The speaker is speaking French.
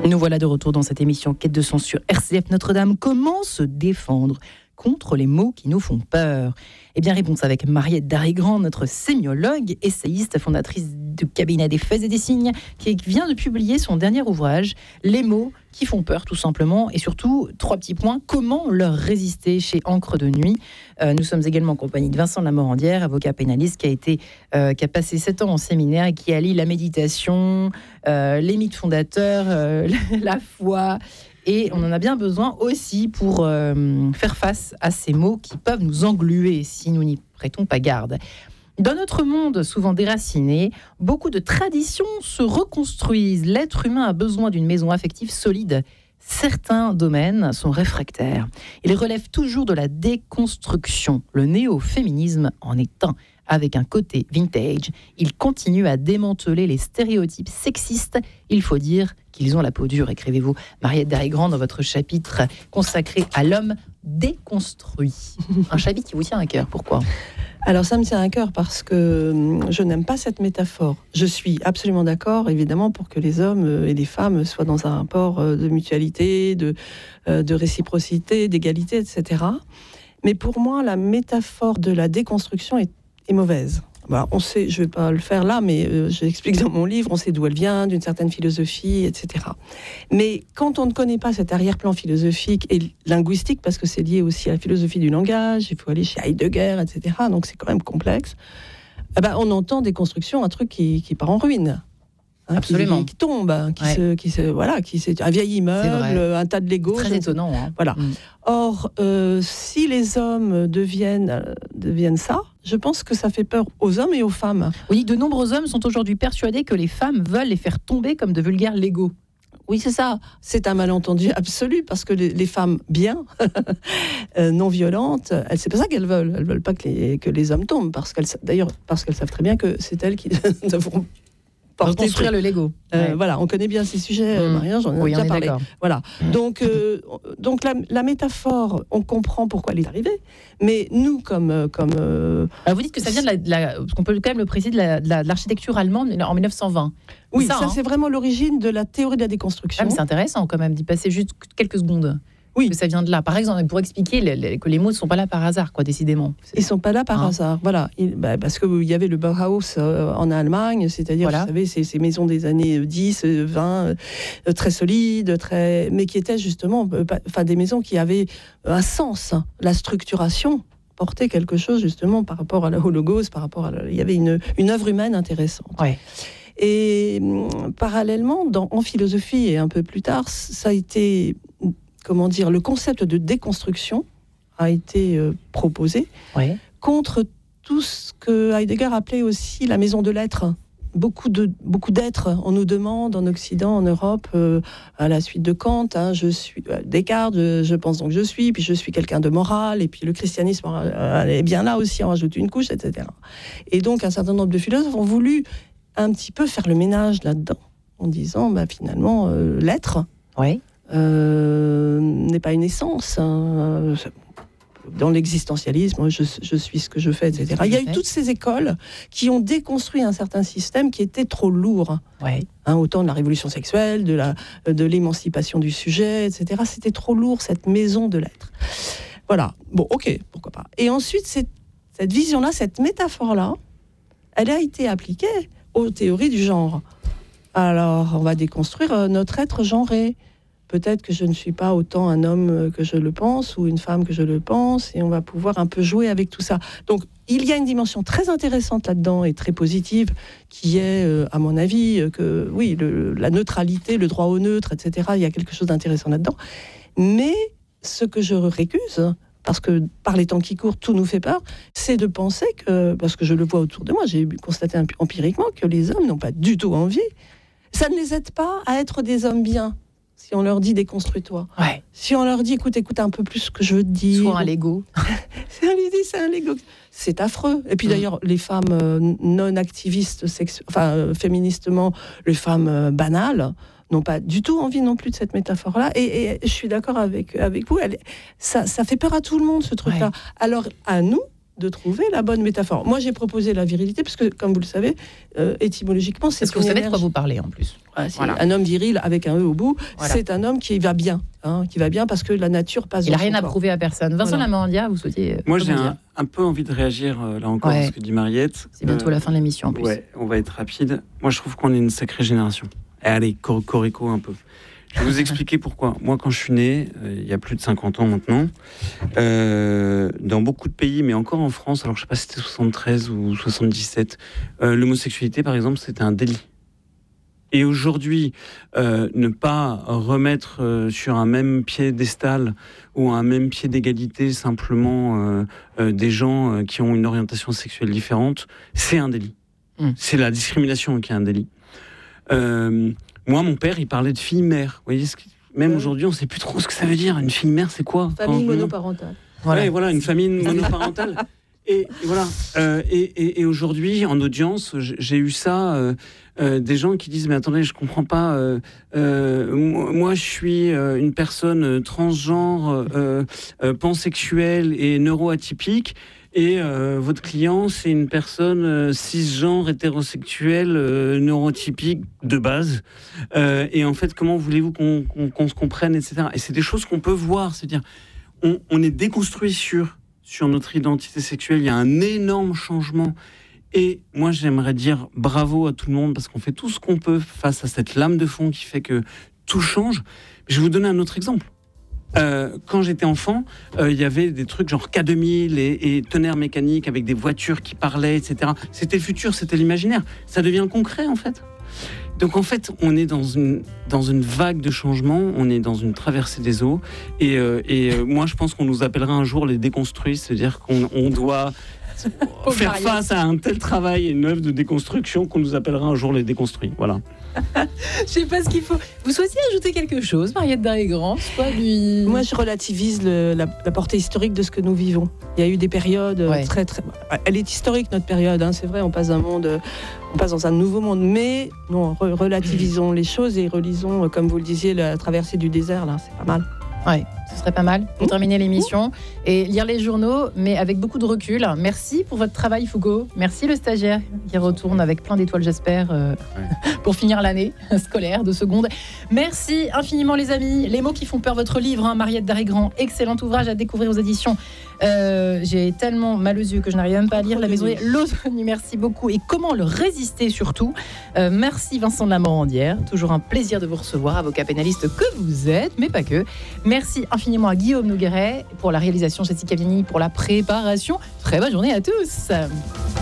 Nous voilà de retour dans cette émission Quête de sens sur RCF Notre-Dame. Comment se défendre contre les mots qui nous font peur? Eh bien, réponse avec Mariette Darigrand, notre sémiologue, essayiste, fondatrice du cabinet des faits et des signes, qui vient de publier son dernier ouvrage, Les mots qui font peur, tout simplement. Et surtout, 3 petits points, comment leur résister chez Encre de Nuit. Nous sommes également en compagnie de Vincent Lamorandière, avocat pénaliste, qui a passé 7 ans en séminaire et qui allie la méditation, les mythes fondateurs, la foi. Et on en a bien besoin aussi pour faire face à ces mots qui peuvent nous engluer si nous n'y prêtons pas garde. Dans notre monde souvent déraciné, beaucoup de traditions se reconstruisent. L'être humain a besoin d'une maison affective solide. Certains domaines sont réfractaires. Ils relèvent toujours de la déconstruction. Le néo-féminisme en est un. Avec un côté vintage, il continue à démanteler les stéréotypes sexistes. Il faut dire qu'ils ont la peau dure, écrivez-vous Mariette Darigrand dans votre chapitre consacré à l'homme déconstruit. Un chapitre qui vous tient à cœur, pourquoi ? Alors ça me tient à cœur parce que je n'aime pas cette métaphore. Je suis absolument d'accord, évidemment, pour que les hommes et les femmes soient dans un rapport de mutualité, de réciprocité, d'égalité, etc. Mais pour moi, la métaphore de la déconstruction est mauvaise. Voilà, on sait, je ne vais pas le faire là, mais j'explique dans mon livre, on sait d'où elle vient, d'une certaine philosophie, etc. Mais quand on ne connaît pas cet arrière-plan philosophique et linguistique, parce que c'est lié aussi à la philosophie du langage, il faut aller chez Heidegger, etc., donc c'est quand même complexe, on entend déconstruction, un truc qui part en ruine. Absolument. Qui tombe, c'est un vieil immeuble, un tas de Lego. Très étonnant. Voilà. Or, si les hommes deviennent ça, je pense que ça fait peur aux hommes et aux femmes. Oui, de nombreux hommes sont aujourd'hui persuadés que les femmes veulent les faire tomber comme de vulgaires Lego. Oui, c'est ça. C'est un malentendu absolu parce que les femmes bien, non violentes, c'est pas ça qu'elles veulent. Elles veulent pas que les hommes tombent parce qu'elles savent très bien que c'est elles qui devront construire le Lego. Voilà, on connaît bien ces sujets, Maria, j'en ai déjà parlé. D'accord. Voilà. Donc la métaphore, on comprend pourquoi elle est arrivée, mais nous, comme Alors vous dites que ça vient parce qu'on peut quand même le préciser, de l'architecture allemande en 1920. Oui, ça c'est vraiment l'origine de la théorie de la déconstruction. Mais c'est intéressant quand même d'y passer juste quelques secondes. Oui, que ça vient de là. Par exemple, pour expliquer que les mots ne sont pas là par hasard, décidément. Ils ne sont pas là par hasard, voilà. Parce qu'il y avait le Bauhaus en Allemagne, c'est-à-dire, vous savez, ces maisons des années 10, 20, très solides, mais qui étaient justement des maisons qui avaient un sens. La structuration portait quelque chose, justement, par rapport au logos, il y avait une œuvre humaine intéressante. Ouais. Et parallèlement, en philosophie et un peu plus tard, ça a été... le concept de déconstruction a été proposé contre tout ce que Heidegger appelait aussi la maison de l'être. Beaucoup d'êtres, on nous demande en Occident, en Europe, à la suite de Kant, je suis Descartes, je pense donc je suis, puis je suis quelqu'un de moral, et puis le christianisme est bien là aussi, on rajoute une couche, etc. Et donc un certain nombre de philosophes ont voulu un petit peu faire le ménage là-dedans, en disant finalement l'être n'est pas une essence. Dans l'existentialisme, je suis ce que je fais, etc. Il y a eu toutes ces écoles qui ont déconstruit un certain système qui était trop lourd. Autant de la révolution sexuelle, de l'émancipation du sujet, etc. C'était trop lourd, cette maison de l'être. Voilà. Bon, ok, pourquoi pas. Et ensuite, cette vision-là, cette métaphore-là, elle a été appliquée aux théories du genre. Alors, on va déconstruire notre être genré. Peut-être que je ne suis pas autant un homme que je le pense ou une femme que je le pense, et on va pouvoir un peu jouer avec tout ça. Donc, il y a une dimension très intéressante là-dedans et très positive qui est, à mon avis, que oui, la neutralité, le droit au neutre, etc., il y a quelque chose d'intéressant là-dedans. Mais ce que je récuse, parce que par les temps qui courent, tout nous fait peur, c'est de penser que, parce que je le vois autour de moi, j'ai constaté empiriquement que les hommes n'ont pas du tout envie. Ça ne les aide pas à être des hommes bien. Si on leur dit déconstruis-toi, si on leur dit écoute un peu plus ce que je veux te dire, soit un Lego, c'est un Lego, c'est affreux. Et puis d'ailleurs, les femmes non activistes, féministement, les femmes banales n'ont pas du tout envie non plus de cette métaphore-là. Et je suis d'accord avec vous, ça fait peur à tout le monde ce truc-là. Alors à nous de trouver la bonne métaphore. Moi, j'ai proposé la virilité, parce que, comme vous le savez, étymologiquement, c'est... Parce que vous savez de quoi vous parlez, en plus. Voilà. Un homme viril avec un E au bout, c'est un homme qui va bien. Qui va bien parce que la nature passe. Il n'a rien à prouver à personne. Vincent Lamorandia, vous souhaitiez. Moi, j'ai un peu envie de réagir là encore à ce que dit Mariette. C'est bientôt la fin de l'émission en plus. Ouais, on va être rapide. Moi, je trouve qu'on est une sacrée génération. Allez, corico un peu. Je vais vous expliquer pourquoi. Moi, quand je suis né, il y a plus de 50 ans maintenant, dans beaucoup de pays, mais encore en France, alors je ne sais pas si c'était 73 ou 77, l'homosexualité, par exemple, c'était un délit. Et aujourd'hui, ne pas remettre sur un même piédestal ou un même pied d'égalité simplement des gens qui ont une orientation sexuelle différente, c'est un délit. C'est la discrimination qui est un délit. Moi, mon père, il parlait de fille-mère. Vous voyez, même aujourd'hui, on ne sait plus trop ce que ça veut dire. Une fille-mère, c'est quoi ? Famille monoparentale. Voilà, une famille monoparentale. Et voilà. Et aujourd'hui, en audience, j'ai eu ça. Des gens qui disent mais attendez, je comprends pas. Moi, je suis une personne transgenre, pansexuelle et neuroatypique. Et votre client, c'est une personne cisgenre, hétérosexuelle, neurotypique de base. Et en fait, comment voulez-vous qu'on se comprenne, etc. Et c'est des choses qu'on peut voir. C'est-à-dire, on est déconstruit sur notre identité sexuelle. Il y a un énorme changement. Et moi, j'aimerais dire bravo à tout le monde parce qu'on fait tout ce qu'on peut face à cette lame de fond qui fait que tout change. Je vais vous donner un autre exemple. Quand j'étais enfant, il y avait des trucs genre K2000 et tonnerre mécanique avec des voitures qui parlaient, etc. C'était le futur, c'était l'imaginaire. Ça devient concret, en fait. Donc, en fait, on est dans une vague de changement, on est dans une traversée des eaux. Et moi, je pense qu'on nous appellera un jour les déconstruits, c'est-à-dire qu'on doit faire face à un tel travail et une œuvre de déconstruction qu'on nous appellera un jour les déconstruits. Voilà. Je sais pas ce qu'il faut. Vous souhaitiez ajouter quelque chose, Mariette Darré-Grand ? Moi, je relativise la portée historique de ce que nous vivons. Il y a eu des périodes très, très... Elle est historique, notre période. C'est vrai, on passe dans un nouveau monde. Mais non, relativisons les choses et relisons, comme vous le disiez, la traversée du désert. Là, c'est pas mal. Ouais, ce serait pas mal pour terminer l'émission et lire les journaux, mais avec beaucoup de recul. Merci pour votre travail, Foucault. Merci le stagiaire qui retourne avec plein d'étoiles, j'espère, pour finir l'année scolaire de seconde. Merci infiniment, les amis. Les mots qui font peur, votre livre, Mariette Darré-Grand, excellent ouvrage à découvrir aux éditions. J'ai tellement mal aux yeux que je n'arrive même pas à lire. La maison est l'automne. Merci beaucoup. Et comment le résister surtout. Merci Vincent de la Morandière. Toujours un plaisir de vous recevoir, avocat pénaliste que vous êtes, mais pas que. Merci infiniment à Guillaume Nogueret pour la réalisation, Jessica Vigney pour la préparation. Très bonne journée à tous.